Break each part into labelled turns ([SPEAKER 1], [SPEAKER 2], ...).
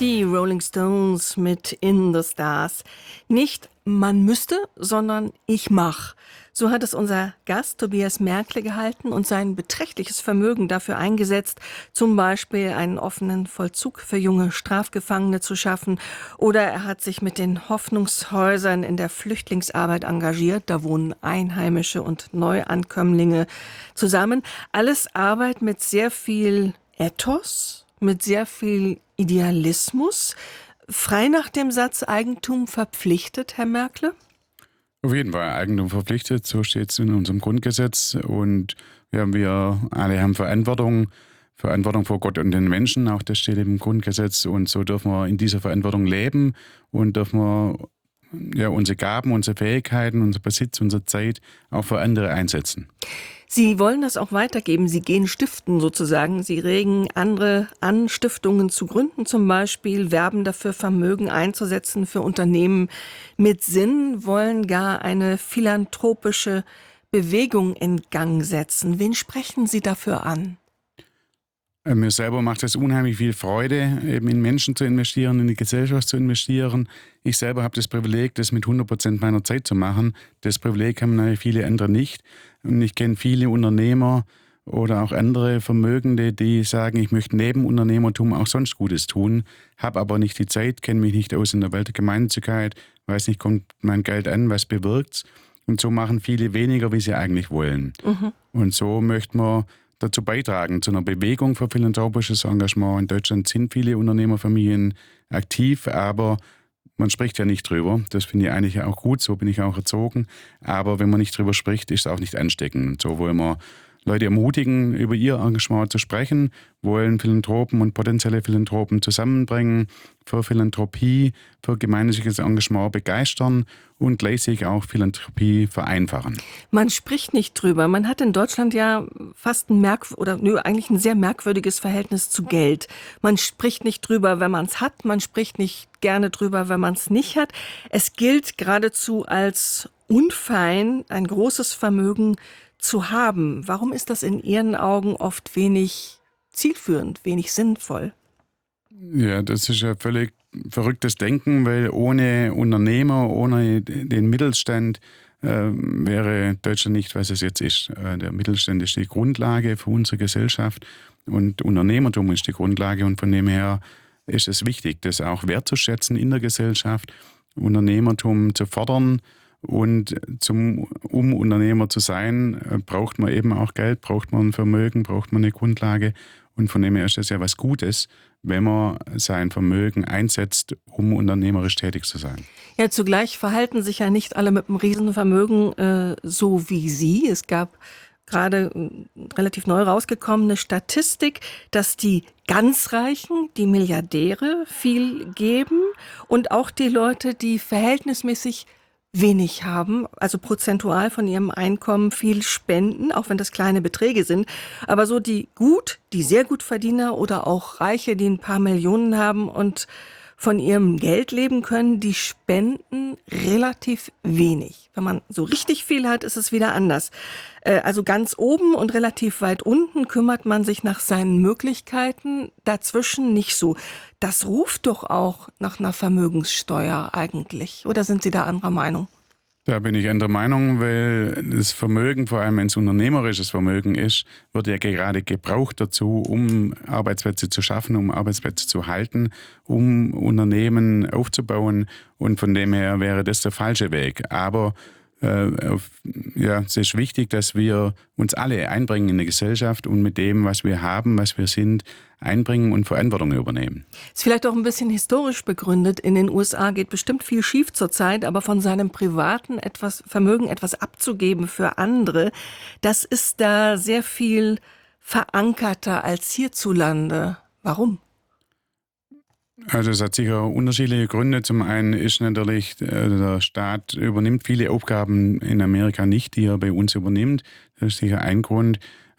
[SPEAKER 1] Die Rolling Stones mit In the Stars. Nicht man müsste, sondern ich mach. So hat es unser Gast Tobias Merkle gehalten und sein beträchtliches Vermögen dafür eingesetzt, zum Beispiel einen offenen Vollzug für junge Strafgefangene zu schaffen. Oder er hat sich mit den Hoffnungshäusern in der Flüchtlingsarbeit engagiert. Da wohnen Einheimische und Neuankömmlinge zusammen. Alles Arbeit mit sehr viel Ethos, mit sehr viel Idealismus. Frei nach dem Satz Eigentum verpflichtet, Herr Merkle?
[SPEAKER 2] Auf jeden Fall Eigentum verpflichtet, so steht es in unserem Grundgesetz. Und wir alle haben Verantwortung vor Gott und den Menschen, auch das steht im Grundgesetz. Und so dürfen wir in dieser Verantwortung leben und dürfen wir unsere Gaben, unsere Fähigkeiten, unser Besitz, unsere Zeit auch für andere einsetzen.
[SPEAKER 1] Sie wollen das auch weitergeben. Sie gehen stiften sozusagen. Sie regen andere an, Stiftungen zu gründen zum Beispiel, werben dafür, Vermögen einzusetzen für Unternehmen mit Sinn, wollen gar eine philanthropische Bewegung in Gang setzen. Wen sprechen Sie dafür an?
[SPEAKER 2] Mir selber macht es unheimlich viel Freude, eben in Menschen zu investieren, in die Gesellschaft zu investieren. Ich selber habe das Privileg, das mit 100% meiner Zeit zu machen. Das Privileg haben natürlich viele andere nicht. Und ich kenne viele Unternehmer oder auch andere Vermögende, die sagen, ich möchte neben Unternehmertum auch sonst Gutes tun, habe aber nicht die Zeit, kenne mich nicht aus in der Welt der Gemeinnützigkeit, weiß nicht, kommt mein Geld an, was bewirkt's. Und so machen viele weniger, wie sie eigentlich wollen. Und so möchten wir dazu beitragen, zu einer Bewegung für philanthropisches Engagement. In Deutschland sind viele Unternehmerfamilien aktiv, aber man spricht ja nicht drüber. Das finde ich eigentlich auch gut, so bin ich auch erzogen. Aber wenn man nicht drüber spricht, ist es auch nicht ansteckend. Und so wollen wir Leute ermutigen, über ihr Engagement zu sprechen, wollen Philanthropen und potenzielle Philanthropen zusammenbringen, für Philanthropie, für gemeinnütziges Engagement begeistern und gleichzeitig auch Philanthropie vereinfachen.
[SPEAKER 1] Man spricht nicht drüber. Man hat in Deutschland ja fast eigentlich ein sehr merkwürdiges Verhältnis zu Geld. Man spricht nicht drüber, wenn man es hat. Man spricht nicht gerne drüber, wenn man es nicht hat. Es gilt geradezu als unfein, ein großes Vermögen zu haben. Warum ist das in Ihren Augen oft wenig zielführend, wenig sinnvoll?
[SPEAKER 2] Ja, das ist ja völlig verrücktes Denken, weil ohne Unternehmer, ohne den Mittelstand wäre Deutschland nicht, was es jetzt ist. Der Mittelstand ist die Grundlage für unsere Gesellschaft und Unternehmertum ist die Grundlage und von dem her ist es wichtig, das auch wertzuschätzen in der Gesellschaft, Unternehmertum zu fördern. Und um Unternehmer zu sein, braucht man eben auch Geld, braucht man ein Vermögen, braucht man eine Grundlage. Und von dem her ist das ja was Gutes, wenn man sein Vermögen einsetzt, um unternehmerisch tätig zu sein.
[SPEAKER 1] Ja, zugleich verhalten sich ja nicht alle mit einem Riesenvermögen so wie Sie. Es gab gerade relativ neu rausgekommene Statistik, dass die ganz Reichen, die Milliardäre viel geben und auch die Leute, die verhältnismäßig wenig haben, also prozentual von ihrem Einkommen viel spenden, auch wenn das kleine Beträge sind. Aber so die sehr gut Verdiener oder auch Reiche, die ein paar Millionen haben und von ihrem Geld leben können, die spenden relativ wenig. Wenn man so richtig viel hat, ist es wieder anders. Also ganz oben und relativ weit unten kümmert man sich nach seinen Möglichkeiten, dazwischen nicht so. Das ruft doch auch nach einer Vermögenssteuer eigentlich. Oder sind Sie da anderer Meinung?
[SPEAKER 2] Da bin ich anderer Meinung, weil das Vermögen, vor allem wenn es unternehmerisches Vermögen ist, wird ja gerade gebraucht dazu, um Arbeitsplätze zu schaffen, um Arbeitsplätze zu halten, um Unternehmen aufzubauen. Und von dem her wäre das der falsche Weg. Aber es ist wichtig, dass wir uns alle einbringen in die Gesellschaft und mit dem, was wir haben, was wir sind, einbringen und Verantwortung übernehmen.
[SPEAKER 1] Ist vielleicht auch ein bisschen historisch begründet. In den USA geht bestimmt viel schief zurzeit, aber von seinem privaten Vermögen etwas abzugeben für andere, das ist da sehr viel verankerter als hierzulande. Warum?
[SPEAKER 2] Also es hat sicher unterschiedliche Gründe. Zum einen ist natürlich, der Staat übernimmt viele Aufgaben in Amerika nicht, die er bei uns übernimmt. Das ist sicher ein Grund.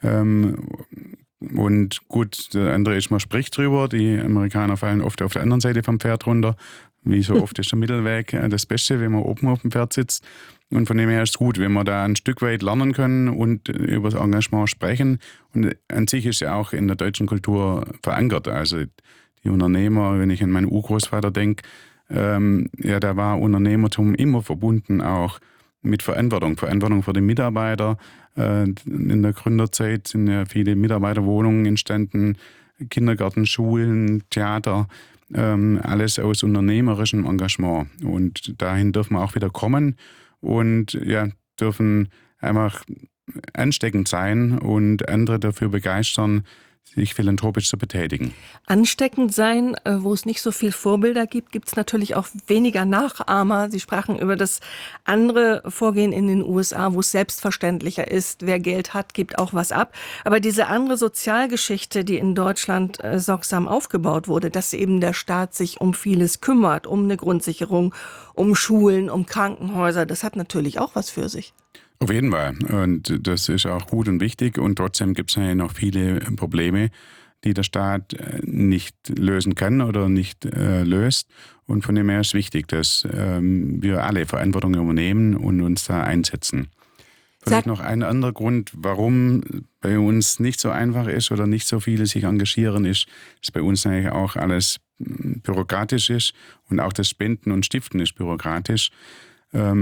[SPEAKER 2] Und gut, der andere ist, man spricht drüber. Die Amerikaner fallen oft auf der anderen Seite vom Pferd runter. Wie so oft ist der Mittelweg das Beste, wenn man oben auf dem Pferd sitzt. Und von dem her ist es gut, wenn wir da ein Stück weit lernen können und über das Engagement sprechen. Und an sich ist ja auch in der deutschen Kultur verankert. Also die Unternehmer, wenn ich an meinen Urgroßvater denke, da war Unternehmertum immer verbunden auch mit Verantwortung. Verantwortung für die Mitarbeiter. In der Gründerzeit sind ja viele Mitarbeiterwohnungen entstanden, Kindergärten, Schulen, Theater, alles aus unternehmerischem Engagement. Und dahin dürfen wir auch wieder kommen und dürfen einfach ansteckend sein und andere dafür begeistern, sich philanthropisch zu betätigen.
[SPEAKER 1] Ansteckend sein, wo es nicht so viel Vorbilder gibt, gibt es natürlich auch weniger Nachahmer. Sie sprachen über das andere Vorgehen in den USA, wo es selbstverständlicher ist, wer Geld hat, gibt auch was ab. Aber diese andere Sozialgeschichte, die in Deutschland sorgsam aufgebaut wurde, dass eben der Staat sich um vieles kümmert, um eine Grundsicherung, um Schulen, um Krankenhäuser, das hat natürlich auch was für sich.
[SPEAKER 2] Auf jeden Fall. Und das ist auch gut und wichtig. Und trotzdem gibt es ja noch viele Probleme, die der Staat nicht lösen kann oder nicht löst. Und von dem her ist wichtig, dass wir alle Verantwortung übernehmen und uns da einsetzen. Vielleicht noch ein anderer Grund, warum bei uns nicht so einfach ist oder nicht so viele sich engagieren, ist, dass bei uns eigentlich auch alles bürokratisch ist und auch das Spenden und Stiften ist bürokratisch.
[SPEAKER 1] Aber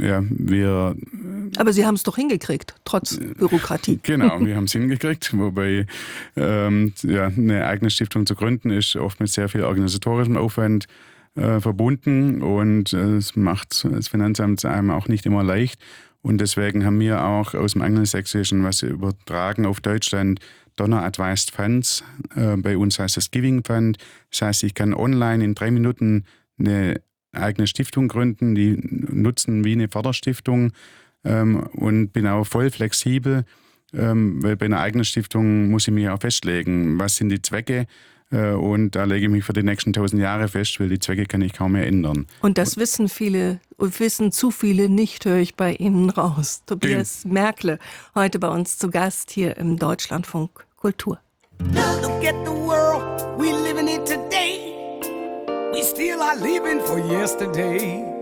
[SPEAKER 1] Sie haben es doch hingekriegt, trotz Bürokratie.
[SPEAKER 2] Genau, wir haben es hingekriegt, wobei eine eigene Stiftung zu gründen ist oft mit sehr viel organisatorischem Aufwand verbunden und es macht das Finanzamt einem auch nicht immer leicht. Und deswegen haben wir auch aus dem Angelsächsischen was übertragen auf Deutschland, Donor Advised Funds. Bei uns heißt das Giving Fund. Das heißt, ich kann online in 3 Minuten eine eigene Stiftung gründen, die nutzen wie eine Förderstiftung und bin auch voll flexibel, weil bei einer eigenen Stiftung muss ich mich auch festlegen, was sind die Zwecke und da lege ich mich für die nächsten 1000 Jahre fest, weil die Zwecke kann ich kaum mehr ändern.
[SPEAKER 1] Und das wissen viele und wissen zu viele nicht, höre ich bei Ihnen raus. Tobias Merkle, heute bei uns zu Gast hier im Deutschlandfunk Kultur.
[SPEAKER 3] Look at the world we live in it today. We still are living for yesterday.